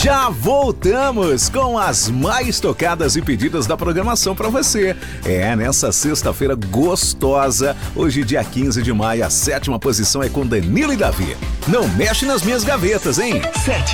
Já voltamos com as mais tocadas e pedidas da programação para você. Nessa sexta-feira gostosa, hoje dia 15 de maio, a sétima posição é com Danilo e Davi. Não mexe nas minhas gavetas, hein? 7.